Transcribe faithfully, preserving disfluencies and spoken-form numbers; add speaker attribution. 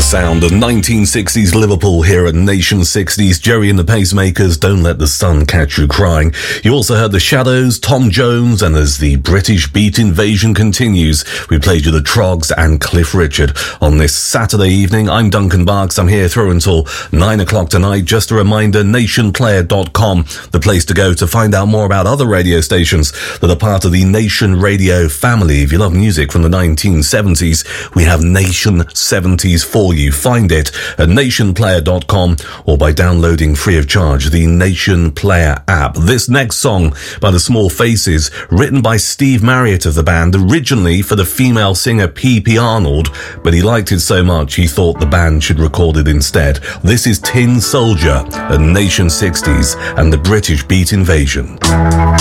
Speaker 1: sound of nineteen sixties Liverpool here at Nation sixties. Jerry and the Pacemakers, Don't Let the Sun Catch You Crying. You also heard The Shadows, Tom Jones, and as the British beat invasion continues, we played you the Trogs and Cliff Richard. On this Saturday evening, I'm Duncan Barks. I'm here through until nine o'clock tonight. Just a reminder, nation player dot com, the place to go to find out more about other radio stations that are part of the Nation Radio family. If you love music from the nineteen seventies, we have Nation seventies for you. Find it at nation player dot com or by downloading free of charge the Nation Player app. This next song by the Small Faces, written by Steve Marriott of the band, originally for the female singer P P Arnold, but he liked it so much he thought the band should record it instead. This is Tin Soldier at Nation sixties and the British Beat Invasion.